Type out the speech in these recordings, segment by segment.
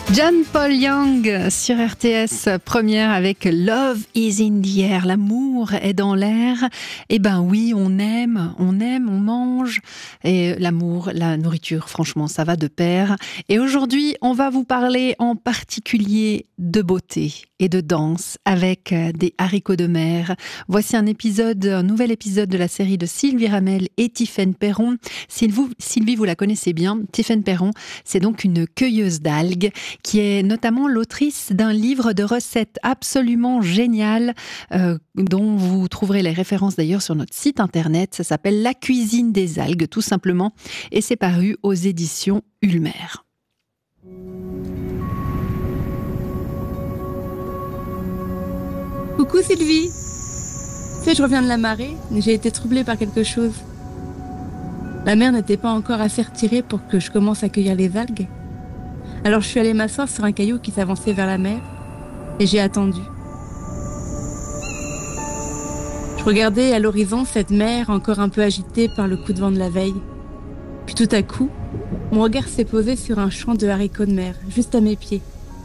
John Paul Young sur RTS première avec Love is in the air, l'amour est dans l'air. Eh ben oui, on aime, on mange. Et l'amour, la nourriture, franchement, ça va de pair. Et aujourd'hui, on va vous parler en particulier de beauté et de danse avec des haricots de mer. Voici un nouvel épisode de la série de Sylvie Ramel et Tiffaine Perron. Sylvie, vous la connaissez bien. Tiffaine Perron, c'est donc une cueilleuse d'algues qui est notamment l'autrice d'un livre de recettes absolument génial, dont vous trouverez les références d'ailleurs sur notre site internet. Ça s'appelle La cuisine des algues, tout simplement, et c'est paru aux éditions Ulmer. Coucou Sylvie. Tu sais, je reviens de la marée, mais j'ai été troublée par quelque chose. La mer n'était pas encore assez retirée pour que je commence à cueillir les algues. Alors je suis allée m'asseoir sur un caillou qui s'avançait vers la mer et j'ai attendu. Je regardais à l'horizon cette mer encore un peu agitée par le coup de vent de la veille. Puis tout à coup, mon regard s'est posé sur un champ de haricots de mer, juste à mes pieds.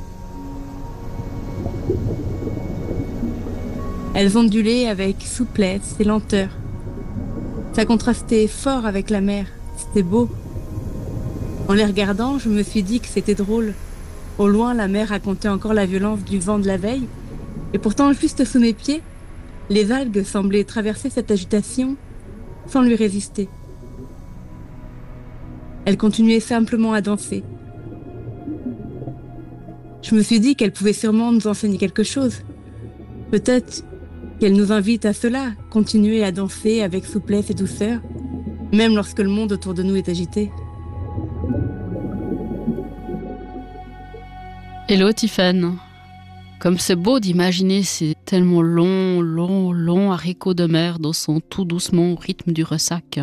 Elles ondulaient avec souplesse et lenteur. Ça contrastait fort avec la mer, c'était beau. En les regardant, je me suis dit que c'était drôle. Au loin, la mer racontait encore la violence du vent de la veille. Et pourtant, juste sous mes pieds, les algues semblaient traverser cette agitation sans lui résister. Elles continuaient simplement à danser. Je me suis dit qu'elles pouvaient sûrement nous enseigner quelque chose. Peut-être qu'elles nous invitent à cela, continuer à danser avec souplesse et douceur, même lorsque le monde autour de nous est agité. Hello Tiffaine. Comme c'est beau d'imaginer ces tellement longs haricots de mer dansant tout doucement au rythme du ressac.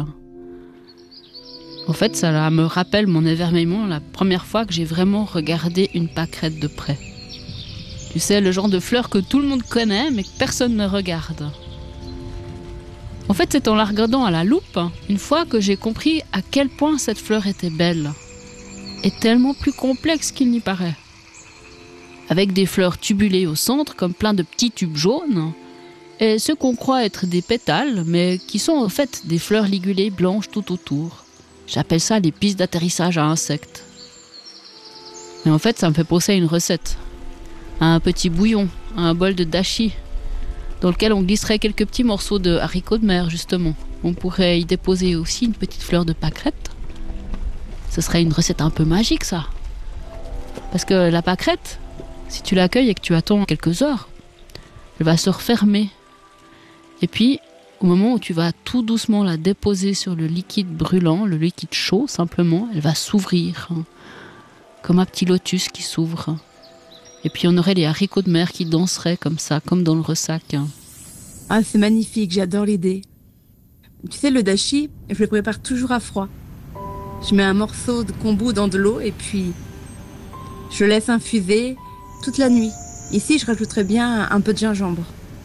En fait, ça me rappelle mon émerveillement la première fois que j'ai vraiment regardé une pâquerette de près. Tu sais, le genre de fleur que tout le monde connaît mais que personne ne regarde. En fait, c'est en la regardant à la loupe, une fois que j'ai compris à quel point cette fleur était belle et tellement plus complexe qu'il n'y paraît. Avec des fleurs tubulées au centre, comme plein de petits tubes jaunes, et ce qu'on croit être des pétales, mais qui sont en fait des fleurs ligulées blanches tout autour. J'appelle ça les pistes d'atterrissage à insectes. Mais en fait, ça me fait penser à une recette, à un petit bouillon, à un bol de dashi, dans lequel on glisserait quelques petits morceaux de haricots de mer, justement. On pourrait y déposer aussi une petite fleur de pâquerette. Ce serait une recette un peu magique, ça. Parce que la pâquerette, si tu l'accueilles et que tu attends quelques heures, elle va se refermer. Et puis, au moment où tu vas tout doucement la déposer sur le liquide brûlant, le liquide chaud simplement, elle va s'ouvrir, comme un petit lotus qui s'ouvre. Et puis on aurait les haricots de mer qui danseraient comme ça, comme dans le ressac. Ah, c'est magnifique, j'adore l'idée. Tu sais, le dashi, je le prépare toujours à froid. Je mets un morceau de kombu dans de l'eau et puis je laisse infuser toute la nuit. Ici, je rajouterais bien un peu de gingembre.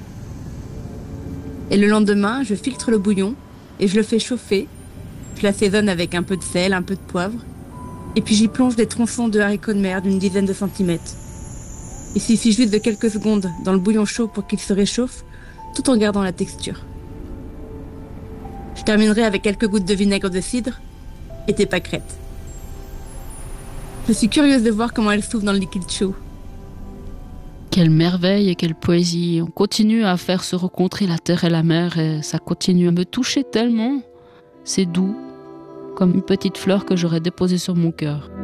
Et le lendemain, je filtre le bouillon et je le fais chauffer. Je l'assaisonne avec un peu de sel, un peu de poivre. Et puis j'y plonge des tronçons de haricots de mer d'une dizaine de centimètres. Il suffit juste de quelques secondes dans le bouillon chaud pour qu'il se réchauffe, tout en gardant la texture. Je terminerai avec quelques gouttes de vinaigre de cidre et des pâquerettes. Je suis curieuse de voir comment elles s'ouvrent dans le liquide chaud. Quelle merveille et quelle poésie. On continue à faire se rencontrer la terre et la mer et ça continue à me toucher tellement. C'est doux, comme une petite fleur que j'aurais déposée sur mon cœur.